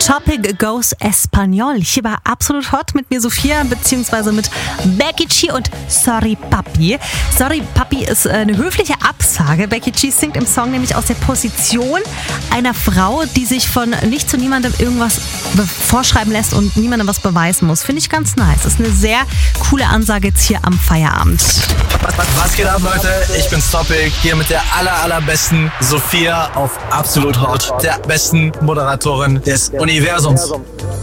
Topic goes Espanol. Hier war Absolut Hot mit mir Sophia, beziehungsweise mit Becky G und Sorry Papi. Sorry Papi ist eine höfliche Absage. Becky G singt im Song nämlich aus der Position einer Frau, die sich von nicht zu niemandem irgendwas vorschreiben lässt und niemandem was beweisen muss. Finde ich ganz nice. Das ist eine sehr coole Ansage jetzt hier am Feierabend. Was geht ab, Leute? Ich bin's Topic, hier mit der allerbesten Sophia auf Absolut Hot, der besten Moderatorin des Universums.